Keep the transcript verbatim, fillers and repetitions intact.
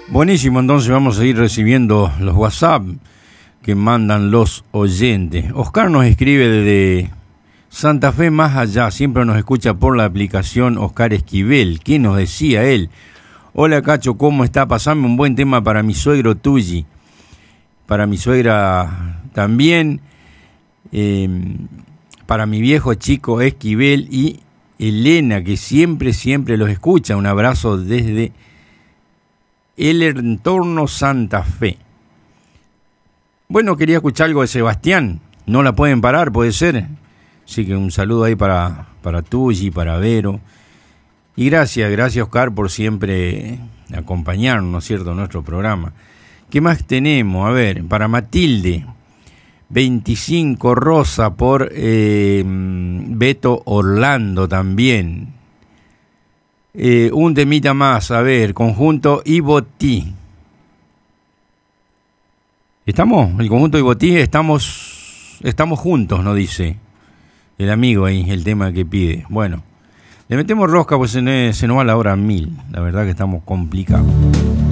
Buenísimo, entonces vamos a ir recibiendo los WhatsApp que mandan los oyentes. Oscar nos escribe desde Santa Fe más allá, siempre nos escucha por la aplicación Oscar Esquivel. ¿Qué nos decía él? Hola Cacho, ¿cómo está? Pasame un buen tema para mi suegro Tulli, para mi suegra también, eh, para mi viejo chico Esquivel y Elena, que siempre, siempre los escucha. Un abrazo desde el entorno Santa Fe. Bueno, quería escuchar algo de Sebastián. No la pueden parar, puede ser. Así que un saludo ahí para, para Tulli, para Vero. Y gracias, gracias Oscar por siempre acompañarnos, ¿no es cierto?, en nuestro programa. ¿Qué más tenemos? A ver, para Matilde, veinticinco Rosa por eh, Beto Orlando también. Eh, un temita más, a ver, conjunto Ibotí. ¿Estamos? El conjunto Ibotí, estamos, estamos juntos, nos dice el amigo ahí, el tema que pide. Bueno, le metemos rosca, pues se, se nos va la hora mil. La verdad que estamos complicados.